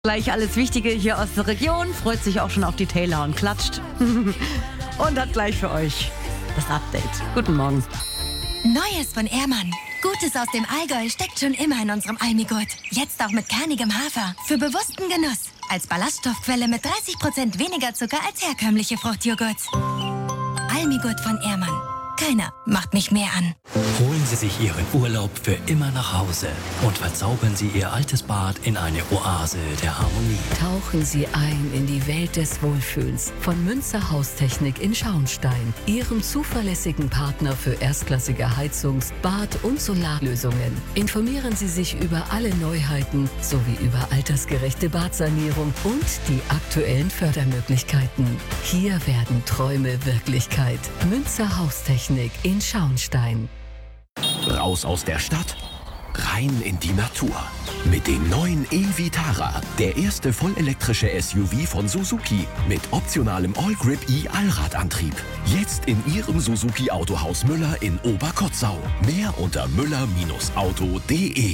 Gleich alles Wichtige hier aus der Region, freut sich auch schon auf die Taylor und klatscht. Und hat gleich für euch das Update. Guten Morgen. Neues von Ehrmann. Gutes aus dem Allgäu steckt schon immer in unserem Almigurt. Jetzt auch mit kernigem Hafer. Für bewussten Genuss. Als Ballaststoffquelle mit 30% weniger Zucker als herkömmliche Fruchtjoghurts. Almigurt von Ehrmann. Keiner macht mich mehr an. Holen Sie sich Ihren Urlaub für immer nach Hause und verzaubern Sie Ihr altes Bad in eine Oase der Harmonie. Tauchen Sie ein in die Welt des Wohlfühls von Münzer Haustechnik in Schauenstein, Ihrem zuverlässigen Partner für erstklassige Heizungs-, Bad- und Solarlösungen. Informieren Sie sich über alle Neuheiten sowie über altersgerechte Badsanierung und die aktuellen Fördermöglichkeiten. Hier werden Träume Wirklichkeit. Münzer Haustechnik in Schauenstein. Raus aus der Stadt, rein in die Natur. Mit dem neuen e-Vitara, der erste vollelektrische SUV von Suzuki mit optionalem All-Grip e-Allradantrieb. Jetzt in Ihrem Suzuki Autohaus Müller in Oberkotzau. Mehr unter müller-auto.de.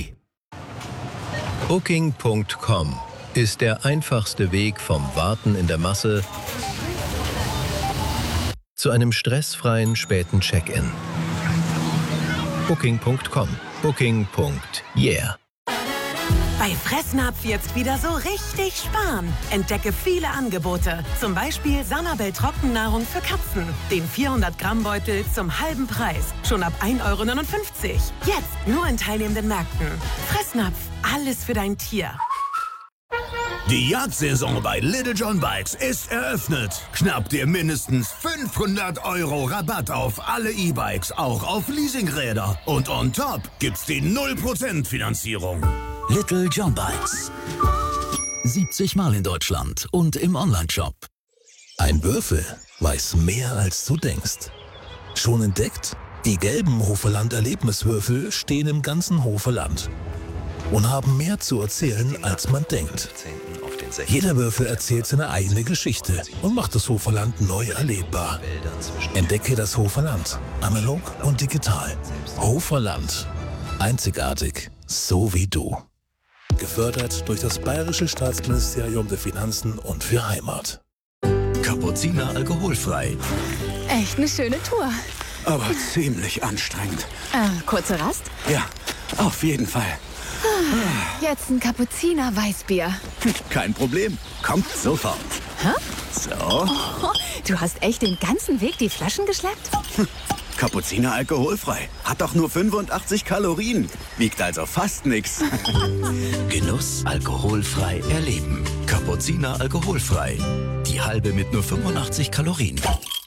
Booking.com ist der einfachste Weg vom Warten in der Masse zu einem stressfreien späten Check-in. Booking.com. Booking.yeah. Bei Fressnapf jetzt wieder so richtig sparen. Entdecke viele Angebote. Zum Beispiel Sanabel Trockennahrung für Katzen. Den 400-Gramm-Beutel zum halben Preis. Schon ab 1,59 €. Jetzt nur in teilnehmenden Märkten. Fressnapf, alles für dein Tier. Die Jagdsaison bei Little John Bikes ist eröffnet. Schnapp dir mindestens 500 € Rabatt auf alle E-Bikes, auch auf Leasingräder. Und on top gibt's die 0% Finanzierung. Little John Bikes. 70 Mal in Deutschland und im Onlineshop. Ein Würfel weiß mehr, als du denkst. Schon entdeckt? Die gelben Hoferland-Erlebniswürfel stehen im ganzen Hoferland und haben mehr zu erzählen, als man denkt. Jeder Würfel erzählt seine eigene Geschichte und macht das Hoferland neu erlebbar. Entdecke das Hoferland, analog und digital. Hoferland, einzigartig, so wie du. Gefördert durch das Bayerische Staatsministerium der Finanzen und für Heimat. Kapuziner alkoholfrei. Echt eine schöne Tour. Aber ziemlich anstrengend. Kurze Rast? Ja, auf jeden Fall. Jetzt ein Kapuziner Weißbier. Kein Problem. Kommt sofort. Hä? So. Oh, du hast echt den ganzen Weg die Flaschen geschleppt? Kapuziner alkoholfrei. Hat doch nur 85 Kalorien. Wiegt also fast nichts. Genuss alkoholfrei erleben. Kapuziner alkoholfrei. Die halbe mit nur 85 Kalorien.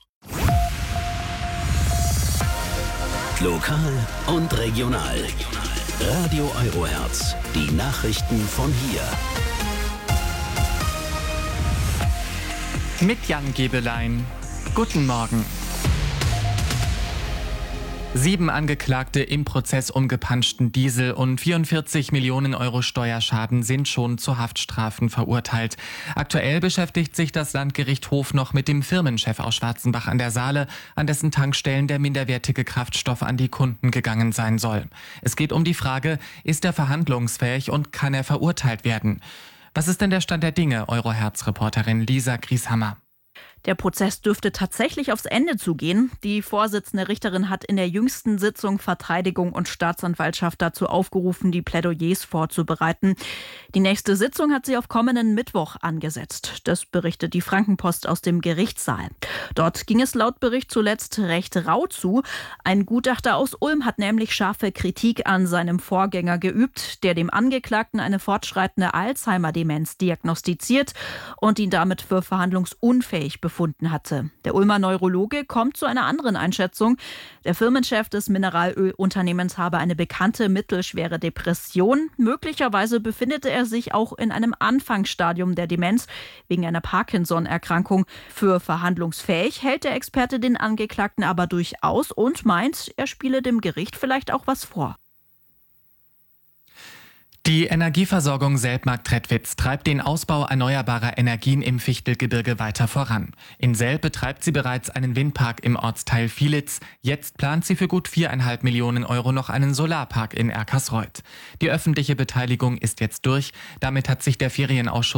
Lokal und regional. Radio Eurohertz. Die Nachrichten von hier. Mit Jan Gebelein. Guten Morgen. 7 Angeklagte im Prozess um gepanschten Diesel und 44 Millionen € Steuerschaden sind schon zu Haftstrafen verurteilt. Aktuell beschäftigt sich das Landgericht Hof noch mit dem Firmenchef aus Schwarzenbach an der Saale, an dessen Tankstellen der minderwertige Kraftstoff an die Kunden gegangen sein soll. Es geht um die Frage, ist er verhandlungsfähig und kann er verurteilt werden? Was ist denn der Stand der Dinge, Eurohertz-Reporterin Lisa Grieshammer? Der Prozess dürfte tatsächlich aufs Ende zugehen. Die Vorsitzende Richterin hat in der jüngsten Sitzung Verteidigung und Staatsanwaltschaft dazu aufgerufen, die Plädoyers vorzubereiten. Die nächste Sitzung hat sie auf kommenden Mittwoch angesetzt. Das berichtet die Frankenpost aus dem Gerichtssaal. Dort ging es laut Bericht zuletzt recht rau zu. Ein Gutachter aus Ulm hat nämlich scharfe Kritik an seinem Vorgänger geübt, der dem Angeklagten eine fortschreitende Alzheimer-Demenz diagnostiziert und ihn damit für verhandlungsunfähig befunden hatte. Der Ulmer Neurologe kommt zu einer anderen Einschätzung. Der Firmenchef des Mineralölunternehmens habe eine bekannte mittelschwere Depression. Möglicherweise befindete er sich auch in einem Anfangsstadium der Demenz wegen einer Parkinson-Erkrankung. Für verhandlungsfähig hält der Experte den Angeklagten aber durchaus und meint, er spiele dem Gericht vielleicht auch was vor. Die Energieversorgung Selb-Marktredwitz treibt den Ausbau erneuerbarer Energien im Fichtelgebirge weiter voran. In Selb betreibt sie bereits einen Windpark im Ortsteil Vielitz. Jetzt plant sie für gut 4,5 Millionen Euro noch einen Solarpark in Erkersreuth. Die öffentliche Beteiligung ist jetzt durch. Damit hat sich der Ferienausschuss